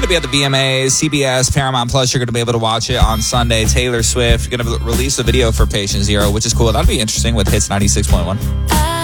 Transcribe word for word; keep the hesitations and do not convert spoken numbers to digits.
to be at the V M As, C B S, Paramount Plus. You're going to be able to watch it on Sunday. Taylor Swift going to release a video for Patient Zero, which is cool. That'll be interesting with Hits ninety-six point one.